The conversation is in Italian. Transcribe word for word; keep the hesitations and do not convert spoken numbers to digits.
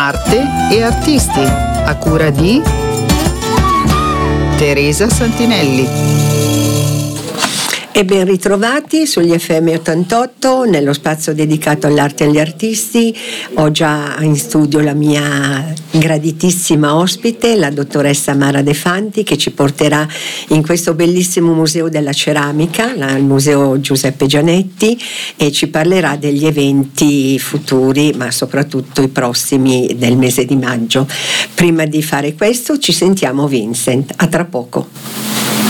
arte e artisti, a cura di Teresa Santinelli. E ben ritrovati sugli F M ottantotto nello spazio dedicato all'arte e agli artisti. Ho già in studio la mia graditissima ospite, la dottoressa Mara De Fanti, che ci porterà in questo bellissimo museo della ceramica, il museo Giuseppe Gianetti, e ci parlerà degli eventi futuri, ma soprattutto i prossimi del mese di maggio. Prima di fare questo ci sentiamo Vincent. A tra poco.